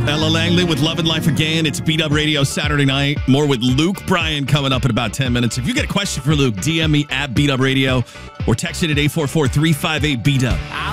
Ella Langley with Love and Life Again. It's Beat Up Radio Saturday night. More with Luke Bryan coming up in about 10 minutes. If you get a question for Luke, DM me at Beat Up Radio or text it at 844-358-BEAT-UP.